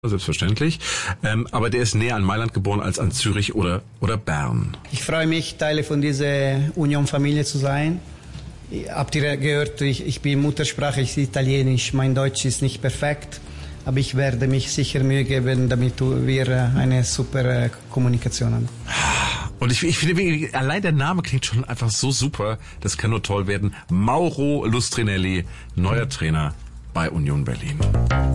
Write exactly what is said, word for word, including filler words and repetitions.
Selbstverständlich. Ähm, aber der ist näher an Mailand geboren als an Zürich oder, oder Bern. Ich freue mich, Teil von dieser Union-Familie zu sein. Habt ihr gehört, ich, ich bin Muttersprache, ich bin Italienisch. Mein Deutsch ist nicht perfekt, aber ich werde mich sicher Mühe geben, damit wir eine super Kommunikation haben. Und ich, ich finde, allein der Name klingt schon einfach so super. Das kann nur toll werden. Mauro Lustrinelli, neuer Trainer bei Union Berlin.